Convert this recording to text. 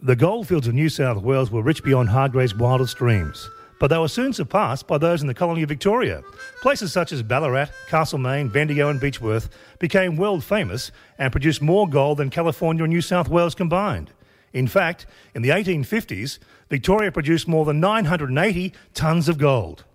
The goldfields of New South Wales were rich beyond Hargreaves' wildest dreams, but they were soon surpassed by those in the colony of Victoria. Places such as Ballarat, Castlemaine, Bendigo and Beechworth became world famous and produced more gold than California and New South Wales combined. In fact, in the 1850s, Victoria produced more than 980 tonnes of gold.